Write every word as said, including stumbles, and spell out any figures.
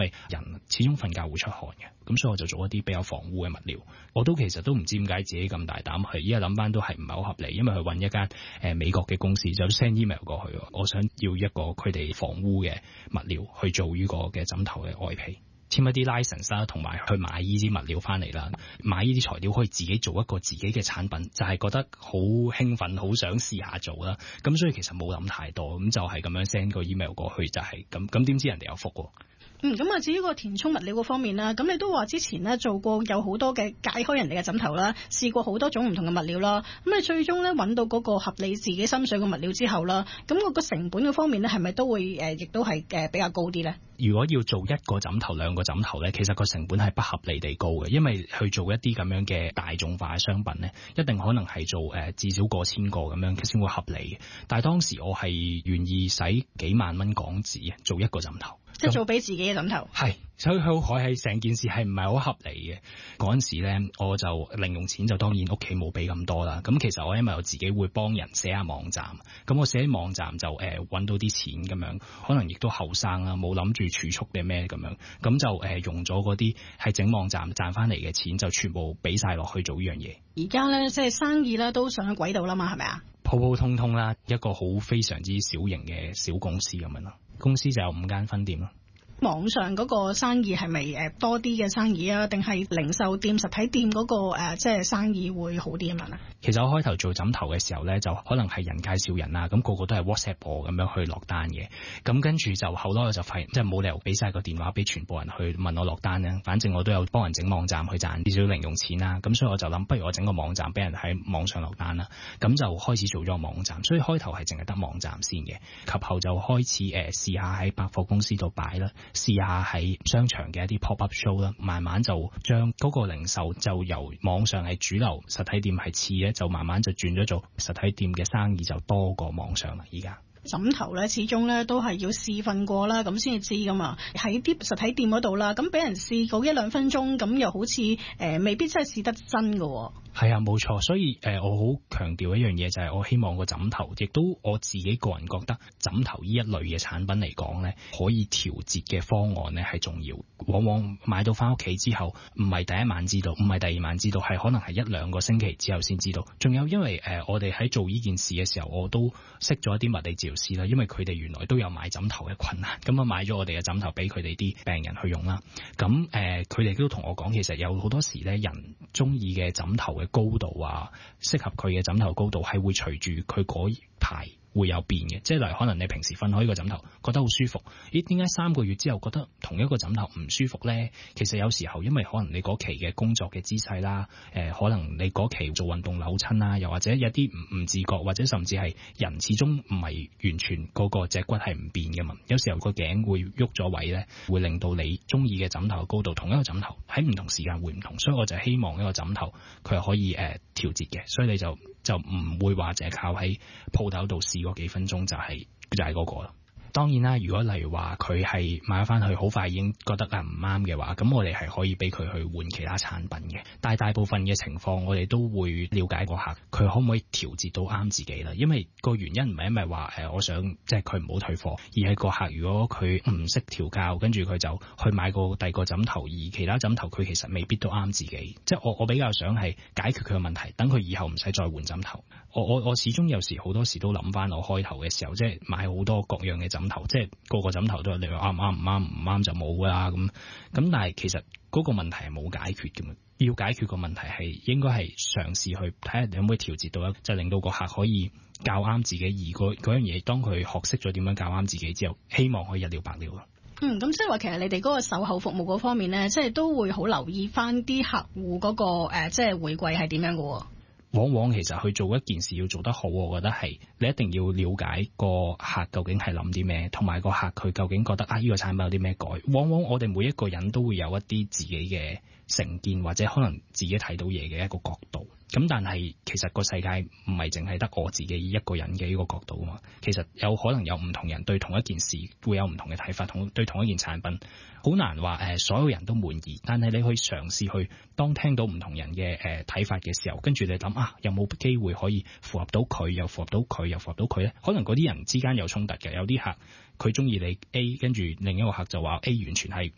為人始終瞓覺會出汗嘅，咁所以我就做一啲比較防污嘅物料。我都其實都唔知點解自己咁大膽去，依家諗翻都係唔係好合理，因為去揾一間誒、呃、美國嘅公司就 send email 過去，我想要一個佢哋防污嘅物料去做呢個嘅枕頭嘅外皮。簽一啲 license 啦，同埋去買呢啲物料翻嚟啦，買呢啲材料可以自己做一個自己嘅產品，就係、是、覺得好興奮，好想試下做啦。咁所以其實冇諗太多，咁就係咁樣 send 個 email 過去就係咁。咁點知人哋有覆喎？ 嗯，咁啊，至於個填充物料嗰方面啦，咁你都話之前咧做過有好多嘅解開人哋嘅枕頭啦，試過好多種唔同嘅物料啦，咁你最終咧揾到嗰個合理自己心水嘅物料之後啦，咁個個成本嘅方面咧係咪都會誒，亦都係誒比較高啲咧？ 如果要做一個枕頭、兩個枕頭咧，其實個成本係不合理地高嘅，因為去做一啲咁樣嘅大眾化嘅商品咧，一定可能係做誒、呃、至少過千個咁樣先會合理嘅。但係當時我係願意使幾萬蚊港紙做一個枕頭。 即係做俾自己嘅枕頭， 係，所以佢係成件事係唔係好合理嘅。嗰陣時咧，我就零用錢就當然屋企冇俾咁多啦。咁其實我因為我自己會幫人寫下網站，咁我寫網站就誒揾、呃、到啲錢咁樣，可能亦都後生啦，冇諗住儲蓄嘅咩咁樣，咁就誒、呃、用咗嗰啲係整網站賺翻嚟嘅錢，就全部俾晒落去做呢樣嘢。 而家咧即係生意咧都上咗軌道啦嘛，係咪啊？ 普普通通啦，一個好非常之小型嘅小公司咁樣咯。公司就有五間分店咯。 網上嗰個生意係咪誒多啲嘅生意啊？定係零售店、實體店嗰、嗰個誒、呃、即係生意會好啲咁樣啊？ 其實我開頭做枕頭嘅時候咧，就可能係人介紹人啊，咁、那個個都係 WhatsApp 我咁樣去落單嘅。咁跟住就後來我就發現，即係冇理由俾晒個電話俾全部人去問我落單咧。反正我都有幫人整網站去賺啲少零用錢啦。咁所以我就諗，不如我整個網站俾人喺網上落單啦。咁就開始做咗個網站。所以開頭係淨係得網站先嘅，及後就開始誒、呃、試下喺百貨公司度擺啦，試下喺商場嘅一啲 pop up show 啦，慢慢就將嗰個零售就由網上係主流，實體店係次咧，就慢慢就轉咗做實體店嘅生意就多過網上啦。而家枕頭咧，始終咧都係要試瞓過啦，咁先至知噶嘛。喺啲實體店嗰度啦，咁俾人試過一兩分鐘，咁又好似誒、呃、未必真係試得真噶。 係啊，冇錯。所以誒、呃，我好強調一樣嘢就係、是，我希望個枕頭，亦都我自己個人覺得枕頭呢一類嘅產品嚟講咧，可以調節嘅方案咧係重要。往往買到翻屋企之後，唔係第一晚知道，唔係第二晚知道，係可能係一兩個星期之後先知道。仲有因為誒、呃，我哋喺做呢件事嘅時候，我都識咗一啲物理治療師啦，因為佢哋原來都有買枕頭嘅困難，咁啊買咗我哋嘅枕頭俾佢哋啲病人去用啦。咁誒，佢、呃、哋都同我講，其實有好多時咧，人中意嘅枕頭嘅高度啊，適合佢嘅枕頭高度係會隨住佢嗰排會有變嘅，即係例如可能你平時瞓開呢個枕頭覺得好舒服，咦點解三個月之後覺得同一個枕頭唔舒服咧？其實有時候因為可能你嗰期嘅工作嘅姿勢啦，誒、呃、可能你嗰期做運動扭親啦，又或者有啲唔唔自覺，或者甚至係人始終唔係完全嗰個脊骨係唔變嘅嘛。有時候個頸會喐咗位咧，會令到你中意嘅枕頭高度同一個枕頭喺唔同時間會唔同，所以我就希望一個枕頭佢係可以誒、呃、調節嘅，所以你就就唔會話淨係靠喺鋪頭度試嗰幾分鐘就係、是、就係、是、嗰個啦。當然啦，如果例如話佢係買翻去好快已經覺得啊唔啱嘅話，咁我哋係可以俾佢去換其他產品嘅。但係大部分嘅情況，我哋都會了解個客佢可唔可以調節到啱自己啦。因為個原因唔係因為話誒，我想即係佢唔好退貨，而係個客如果佢唔識調教，跟住佢就去買個第二個枕頭，而其他枕頭佢其實未必都啱自己。即係我我比較想係解決佢嘅問題，等佢以後唔使再換枕頭。我我我始終有時好多時都諗翻我開頭嘅時候，即係買好多各樣嘅枕頭，即係個個枕頭都係你話啱唔啱唔啱唔啱就冇㗎啦咁。咁但係其實嗰個問題係冇解決嘅嘛，要解決個問題係應該係嘗試去睇下你可唔可以調節到，就令到個客可以教啱自己，而嗰嗰樣嘢當佢學識咗點樣教啱自己之後，希望可以一了百了咯。 嗯，咁即係話其實你哋嗰個售後服務嗰方面咧，即係都會好留意翻啲客戶嗰個誒，即係回饋係點樣嘅。 往往其實去做一件事要做得好，我覺得係你一定要了解個客究竟係諗啲咩，同埋個客佢究竟覺得啊呢個產品有啲咩改。往往我哋每一個人都會有一啲自己嘅成見，或者可能自己睇到嘢嘅一個角度。咁但係其實個世界唔係淨係得我自己一個人嘅呢個角度啊嘛。其實有可能有唔同人對同一件事會有唔同嘅睇法，同對同一件產品好難話誒、呃、所有人都滿意。但係你去嘗試去當聽到唔同人嘅誒睇法嘅時候，跟住你諗啊，有冇機會可以符合到佢，又符合到佢，又符合到佢咧？可能嗰啲人之間有衝突嘅，有啲客佢中意你 A， 跟住另一個客就話 A 完全係